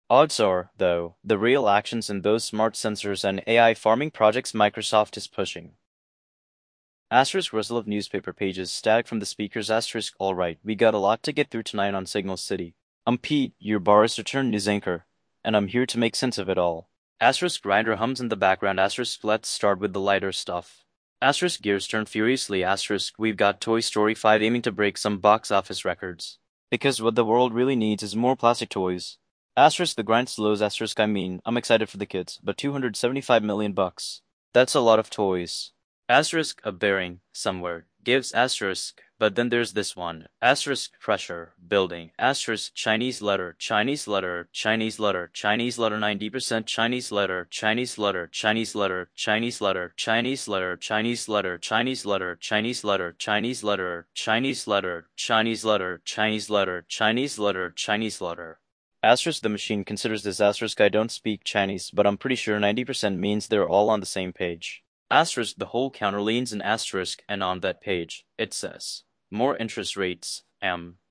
Odds are, though, the real action's in those smart sensors and AI farming projects Microsoft is pushing. Asterisk rustle of newspaper pages, static from the speakers. Asterisk alright, we got a lot to get through tonight on Signal City. I'm Pete, your bar's returned news anchor, and I'm here to make sense of it all. Asterisk grinder hums in the background. Asterisk let's start with the lighter stuff. Asterisk gears turn furiously. Asterisk we've got Toy Story 5 aiming to break some box office records. Because what the world really needs is more plastic toys. Asterisk the grind slows. Asterisk I'm excited for the kids, but 275 million bucks. That's a lot of toys. Asterisk a bearing somewhere gives asterisk, but then there's this one. Asterisk pressure building. Asterisk Chinese letter, Chinese letter, Chinese letter, Chinese letter 90% Chinese letter, Chinese letter, Chinese letter, Chinese letter, Chinese letter, Chinese letter, Chinese letter, Chinese letter, Chinese letter, Chinese letter, Chinese letter, Chinese letter, Chinese letter, Chinese letter. Asterisk the machine considers this. Asterisk I don't speak Chinese, but I'm pretty sure 90% means they're all on the same page. Asterisk the whole counter leans an asterisk and on that page, it says, more interest rates, M.